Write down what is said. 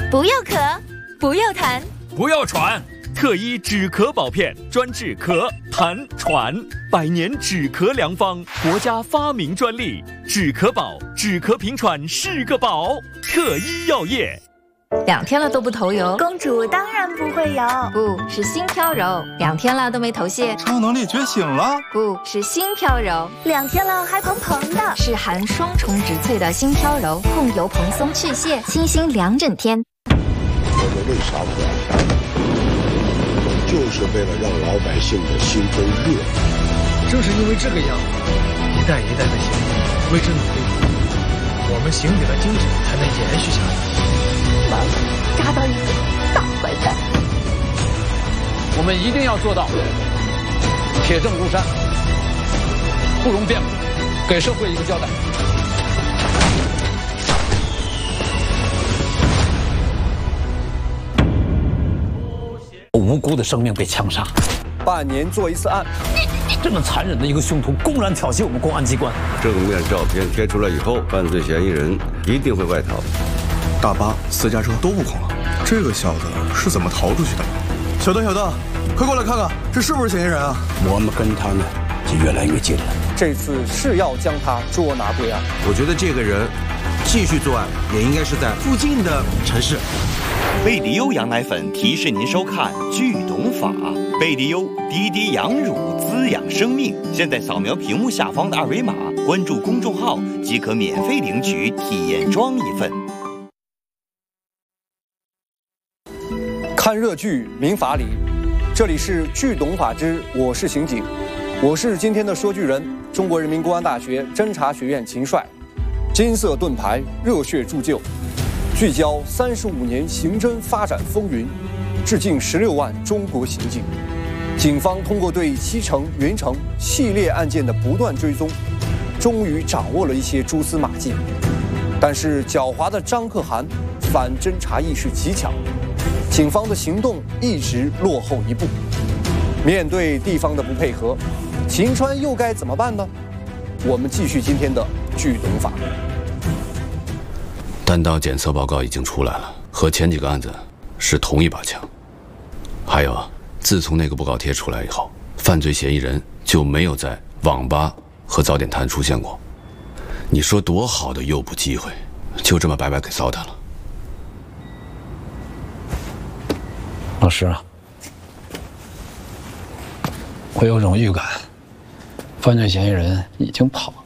不要咳，不要痰， 不要喘。特医止咳宝片，专治咳、痰、喘，100年止咳良方，国家发明专利。止咳宝，止咳平喘是个宝。特医药业。 2天了都不头油， 公主当然不会有， 不是心飘柔。2天了都没头屑， 超能力觉醒了， 不是心飘柔。 2天了还蓬蓬的， 是含双重植萃的心飘柔，控油蓬松去屑，清新2整天。 我们为啥不安排？就是为了让老百姓的心中热。 正是因为这个样子，一代一代的行医为之努力，我们行者的精神才能延续下来。 完了，扎到一个大坏蛋。 我们一定要做到铁证如山，不容辩驳，给社会一个交代。 无辜的生命被枪杀， 半年做一次案， 这么残忍的一个凶徒公然挑衅我们公安机关。 正面照片贴出来以后，犯罪嫌疑人一定会外逃。 大巴、私家车都不空了，这个小子是怎么逃出去的？小邓，快过来看看，这是不是嫌疑人啊？ 我们跟他呢就越来越近了。 这次是要将他捉拿归案。 我觉得这个人继续作案，也应该是在附近的城市。 贝迪优羊奶粉提示您收看《剧懂法》，贝迪优滴滴羊乳滋养生命。现在扫描屏幕下方的2维码，关注公众号即可免费领取体验装一份。 看热剧明法理，这里是剧懂法之我是刑警，我是今天的说剧人，中国人民公安大学侦查学院秦帅，金色盾牌，热血铸就。聚焦35年刑侦发展风云，致敬16万中国刑警。警方通过对西城、云城系列案件的不断追踪，终于掌握了一些蛛丝马迹。但是狡猾的张可汗反侦查意识极强，警方的行动一直落后一步。面对地方的不配合，秦川又该怎么办呢？我们继续今天的剧懂法。 弹道检测报告已经出来了，和前几个案子是同一把枪。还有啊，自从那个布告贴出来以后，犯罪嫌疑人就没有在网吧和早点摊出现过。你说多好的诱捕机会，就这么白白给糟蹋了。 老师啊，我有种预感，犯罪嫌疑人已经跑了。